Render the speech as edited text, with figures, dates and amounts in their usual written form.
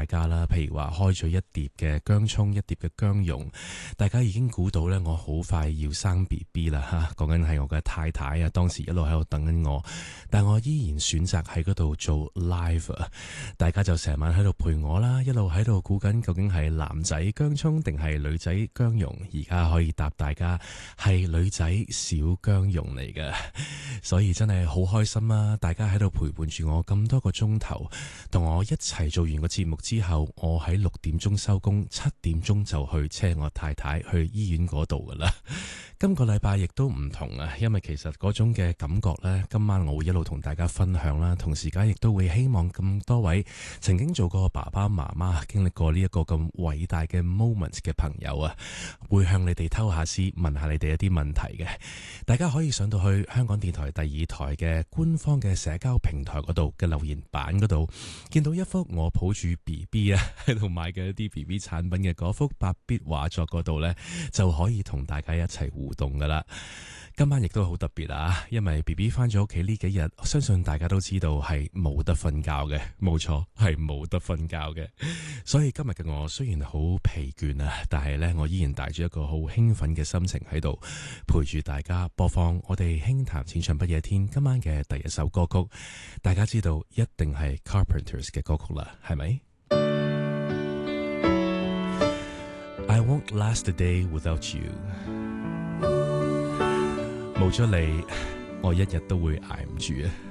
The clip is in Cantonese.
大家啦，譬如話開咗一碟嘅薑葱，一碟嘅薑蓉，大家已經估到呢，我好快要生 BB 啦吓，講緊係我嘅太太啊，當時一路喺度等緊我，但我依然選擇喺嗰度做 live 啊，大家就成晚喺度陪我啦，一路喺度估緊究竟係男仔薑葱定係女仔薑蓉，而家可以答大家係女仔小薑蓉嚟嘅，所以真係好開心啊！大家喺度陪伴住我咁多個鐘頭，同我一齊做完個節目之後，我喺6點鐘收工，7點鐘就去車我太太去醫院嗰度噶啦。今個禮拜亦都唔同啊，因為其實嗰種嘅感覺呢，今晚我會一路同大家分享啦，同時間亦都會希望咁多位曾經做過爸爸媽媽，經歷過呢一個咁偉大嘅 moment 嘅朋友啊，會向你哋偷下師，問下你哋一啲問題嘅。大家可以上到去香港電台第2台嘅官方嘅社交平台嗰度嘅留言板嗰度，見到一幅我抱住 BB 啊喺度買嘅一啲 BB 產品嘅嗰幅白壁畫作嗰度呢，就可以同大家一齊互動噶啦。今晚亦都好特別啊，因為 BB 翻咗屋企呢幾日，相信大家都知道係冇得瞓覺嘅，冇錯，係冇得瞓覺嘅。所以今日嘅我雖然好疲倦啊，但係呢，我依然帶住一個好興奮嘅心情喺度陪住大家播放我哋輕談淺唱不夜天今晚嘅第一首歌曲。大家知道一定係 Carpenters 嘅歌曲啦，係咪？I won't last a day without you。冇咗你，我一日都會捱唔住啊！